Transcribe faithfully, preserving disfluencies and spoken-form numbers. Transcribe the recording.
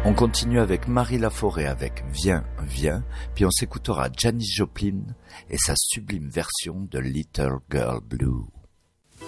On continue avec Marie Laforêt avec Viens, viens, puis on s'écoutera Janis Joplin et sa sublime version de Little Girl Blue.